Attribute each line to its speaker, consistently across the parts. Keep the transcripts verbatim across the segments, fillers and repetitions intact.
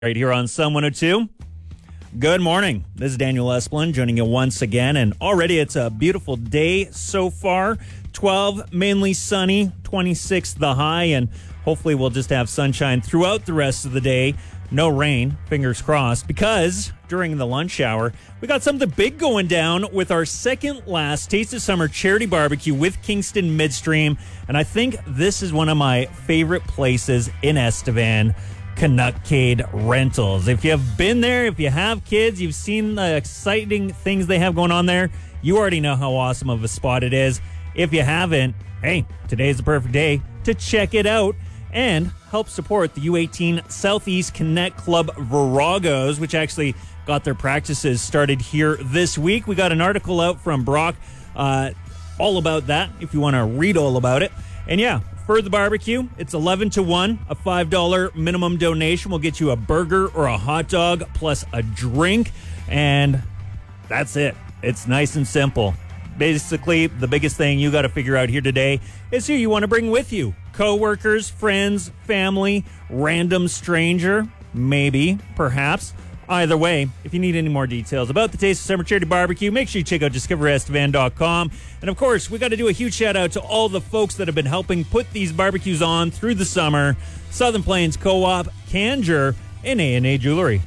Speaker 1: Right here on Sun one oh two. Good morning. This is Daniel Esplin joining you once again, and already it's a beautiful day so far. twelve, mainly sunny, twenty-six the high, and hopefully we'll just have sunshine throughout the rest of the day. No rain, fingers crossed, because during the lunch hour, we got something big going down with our second last Taste of Summer charity barbecue with Kingston Midstream, and I think this is one of my favorite places in Estevan. Canuckade Rentals. If you have been there, if you have kids, you've seen the exciting things they have going on there, you already know how awesome of a spot it is. If you haven't, hey, today's the perfect day to check it out and help support the U eighteen Southeast Connect Club Viragos, which actually got their practices started here this week. We got an article out from Brock uh, all about that if you want to read all about it. And yeah, for the barbecue, it's eleven to one. A five dollars minimum donation will get you a burger or a hot dog plus a drink. And that's it. It's nice and simple. Basically, the biggest thing you got to figure out here today is who you want to bring with you. Coworkers, friends, family, random stranger, maybe, perhaps. Either way, if you need any more details about the Taste of Summer Charity Barbecue, make sure you check out discover estevan dot com. And of course, we got to do a huge shout out to all the folks that have been helping put these barbecues on through the summer. Southern Plains Co-op, Kanger, and A and A Jewelry.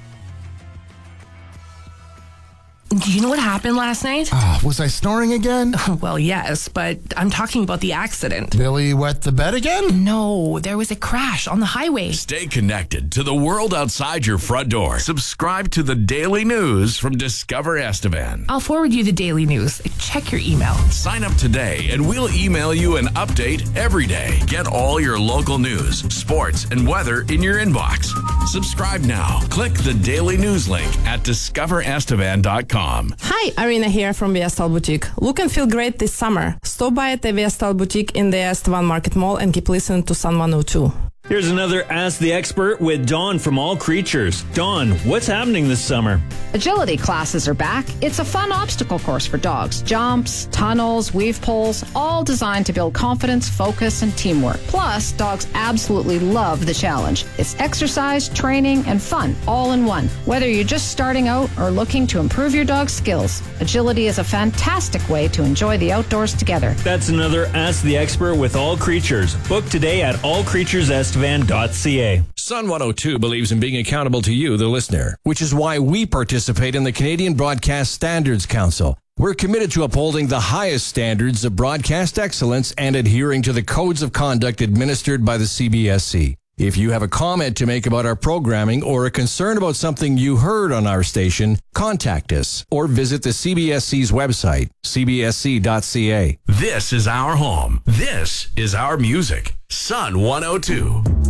Speaker 2: Do you know what happened last night?
Speaker 3: Uh, was I snoring again?
Speaker 2: Well, yes, but I'm talking about the accident.
Speaker 3: Billy wet the bed again?
Speaker 2: No, there was a crash on the highway.
Speaker 4: Stay connected to the world outside your front door. Subscribe to the daily news from Discover Estevan.
Speaker 2: I'll forward you the daily news. Check your email.
Speaker 4: Sign up today and we'll email you an update every day. Get all your local news, sports, and weather in your inbox. Subscribe now. Click the daily news link at discover estevan dot com.
Speaker 5: Hi, Arina here from Vestal Boutique. Look and feel great this summer. Stop by at the Vestal Boutique in the Estevan Market Mall and keep listening to Sun one oh two.
Speaker 1: Here's another Ask the Expert with Dawn from All Creatures. Dawn, what's happening this summer?
Speaker 6: Agility classes are back. It's a fun obstacle course for dogs. Jumps, tunnels, weave poles, all designed to build confidence, focus, and teamwork. Plus, dogs absolutely love the challenge. It's exercise, training, and fun all in one. Whether you're just starting out or looking to improve your dog's skills, Agility is a fantastic way to enjoy the outdoors together.
Speaker 1: That's another Ask the Expert with All Creatures. Book today at all creatures estevan dot c a.
Speaker 7: Sun one oh two believes in being accountable to you, the listener, which is why we participate in the Canadian Broadcast Standards Council. We're committed to upholding the highest standards of broadcast excellence and adhering to the codes of conduct administered by the C B S C. If you have a comment to make about our programming or a concern about something you heard on our station, contact us or visit the C B S C's website, c b s c dot c a.
Speaker 4: This is our home. This is our music. Sun one oh two.